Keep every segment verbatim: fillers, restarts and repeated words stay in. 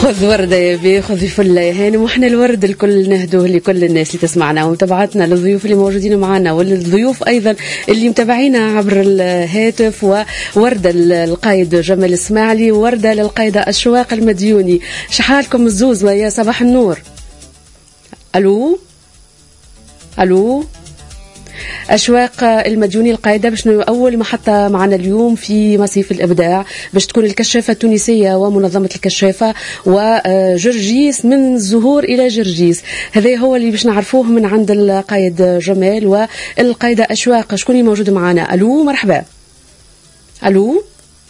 خذ وردة يا بي، خذ فلة يا هانم، وإحنا الورد الكل نهدوه لكل الناس اللي تسمعنا ومتابعتنا، للضيوف اللي موجودين معنا وللضيوف أيضا اللي متابعينا عبر الهاتف. ووردة القايد جمال السماعلي، ووردة للقايدة أشواق المديوني. شحالكم الزوز ويا صباح النور. ألو ألو أشواق المديوني القايدة باش أول محطة معنا اليوم في مصيف الإبداع، باش تكون الكشافة التونسية ومنظمة الكشافة وجرجيس من الزهور إلى جرجيس. هذا هو اللي باش نعرفوه من عند القايد جمال والقايدة أشواق. شكون اللي موجود معنا؟ ألو مرحبا. ألو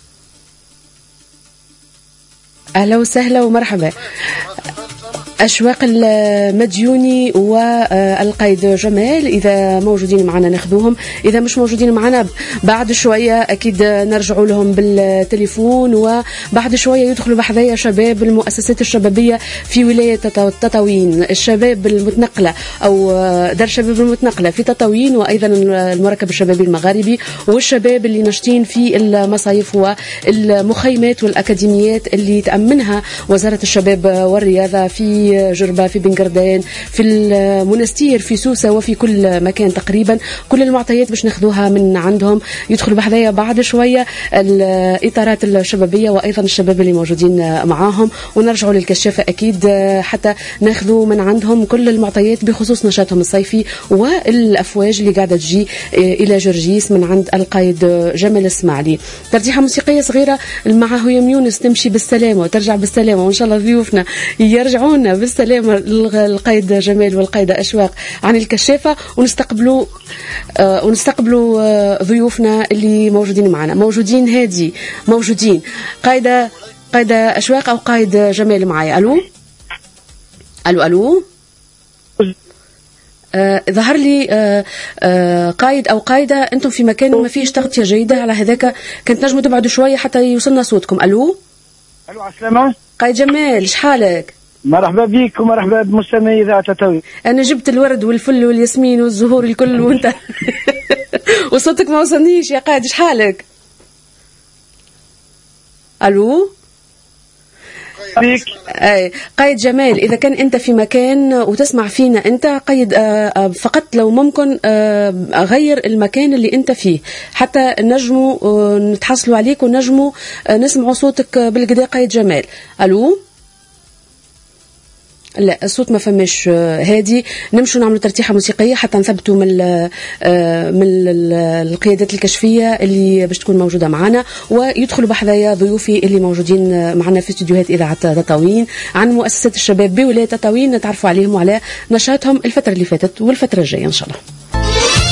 أهلا وسهلا ومرحبا. أشواق المديوني والقايد جمال إذا موجودين معنا ناخذوهم، إذا مش موجودين معنا بعد شوية أكيد نرجعوا لهم بالتليفون، وبعد شوية يدخلوا بحذايا شباب المؤسسات الشبابية في ولاية تطاوين، الشباب المتنقلة أو دار الشباب المتنقلة في تطاوين، وأيضا المركب الشبابي المغاربي، والشباب اللي ناشطين في المصايف والمخيمات والأكاديميات اللي تأمنها وزارة الشباب والرياضة في جربة، في بنقردان، في المنستير، في سوسة، وفي كل مكان تقريبا. كل المعطيات باش ناخذوها من عندهم. يدخلوا بحذايا بعد شوية الإطارات الشبابية وأيضا الشباب اللي موجودين معاهم، ونرجعوا للكشافة أكيد حتى ناخذوا من عندهم كل المعطيات بخصوص نشاطهم الصيفي والأفواج اللي قاعدة تجي إلى جرجيس من عند القايد جمال السماعلي. ترجيحة موسيقية صغيرة مع هيام يونس تمشي بالسلامة وترجع بالسلامة، وإن شاء الله ضيوفنا يرجعون بالسلامة القايد جمال والقايدة أشواق عن الكشافة، ونستقبلوا آه ونستقبلوا آه ضيوفنا اللي موجودين معنا. موجودين هادي، موجودين قايدة قايدة أشواق أو قايد جمال معايا. ألو ألو ألو آه ظهر لي آه آه قايد أو قايدة أنتم في مكان ما فيش تغطية جيدة، على هذاك كنت نجموا تبعدوا شوية حتى يوصلنا صوتكم. ألو ألو عسلامة قايد جمال، شحالك؟ مرحبا بك ومرحبا بمستمعي إذاعة تطاوين. أنا جبت الورد والفل والياسمين والزهور الكل وأنت وصوتك ما وصلنيش يا قايد، شحالك؟ ألو بك. أي قايد جمال، إذا كان أنت في مكان وتسمع فينا أنت قيد فقط لو ممكن غير المكان اللي أنت فيه حتى نجموا نتحصلوا عليك ونجموا نسمعوا صوتك بالقدا. قايد جمال. ألو لا الصوت ما فماش هادي. نمشوا نعملوا ترتيحة موسيقية حتى نثبتوا من من القيادات الكشفية اللي باش تكون موجودة معنا، ويدخلوا بحذايا ضيوفي اللي موجودين معنا في استديوهات إذاعة تطاوين عن مؤسسات الشباب بولاية تطاوين، نتعرفوا عليهم وعلى نشاطهم الفترة اللي فاتت والفترة الجاية إن شاء الله.